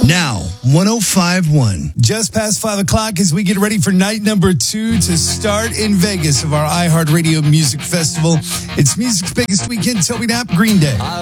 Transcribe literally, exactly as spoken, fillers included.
Now, one oh five point one. Just past five o'clock as we get ready for night number two to start in Vegas of our iHeartRadio Music Festival. It's music's biggest weekend. Toby Knapp, Green Day.